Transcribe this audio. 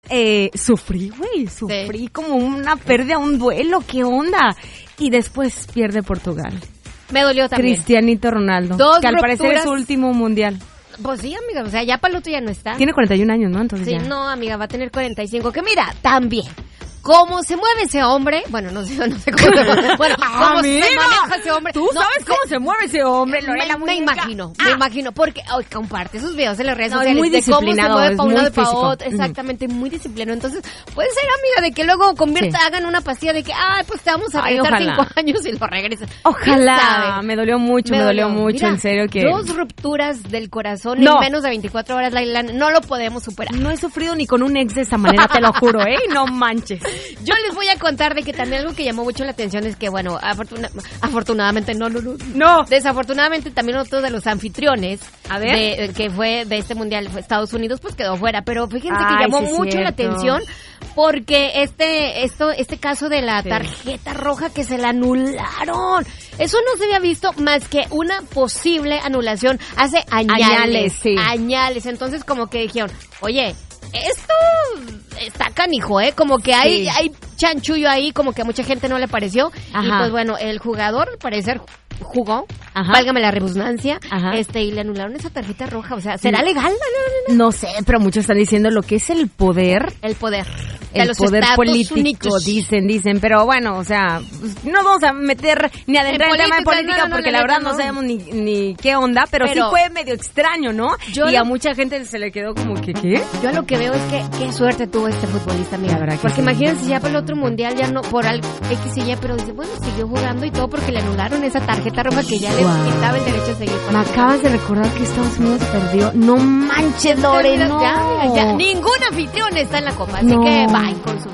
sufrí como una pérdida, un duelo, ¿qué onda? Y después pierde Portugal. Me dolió también. Cristianito Ronaldo, que al parecer es su último mundial. Pues sí, amiga, o sea, ya para el otro ya no está. Tiene 41 años, ¿no? Entonces sí, ya. No, amiga, va a tener 45. Que mira, también, cómo se mueve ese hombre, bueno, no sé cómo se mueve. Bueno, cómo se maneja ese hombre. ¿Tú sabes cómo se mueve ese hombre, Lorena? Me imagino, porque comparte sus videos en las redes sociales es muy de cómo se mueve para un lado y para físico. otro. Exactamente, muy disciplinado. Entonces, puede ser, amiga, de que luego hagan una pastilla de que, pues te vamos a regresar 5 años y lo regresas. Ojalá, me dolió mucho, mira, en serio que... 2 rupturas del corazón en menos de 24 horas, Lailana, no lo podemos superar. No he sufrido ni con un ex de esa manera, te lo juro, no manches. Yo les voy a contar de que también algo que llamó mucho la atención es que, bueno, afortunadamente, no. Desafortunadamente también otro de los anfitriones que fue de este mundial, fue Estados Unidos, pues quedó fuera. Pero fíjense que llamó mucho la atención porque este caso de la tarjeta roja que se la anularon. Eso no se había visto más que una posible anulación hace añales. Añales. Entonces como que dijeron, oye, esto está canijo, como que hay chanchullo ahí, como que a mucha gente no le pareció. Y pues bueno, el jugador al parecer jugó, válgame la redundancia, y le anularon esa tarjeta roja. O sea, ¿será legal? No sé, pero muchos están diciendo lo que es el poder. El poder político, dicen, pero bueno, o sea, no vamos a meter ni adentrar el tema de política porque la verdad no sabemos ni qué onda, pero sí fue medio extraño, ¿no? Y a mucha gente se le quedó como que, ¿qué? Yo lo que veo es que qué suerte tuvo este futbolista, mira, porque imagínense ya para el otro mundial ya no, por al X y Y, pero dice, bueno, siguió jugando y todo porque le anularon esa tarjeta roja que ya le quitaba el derecho a seguir. Me acabas de recordar que Estados Unidos perdió. No manches, Lore, no. Ya, ningún anfitrión está en la copa, así que bye con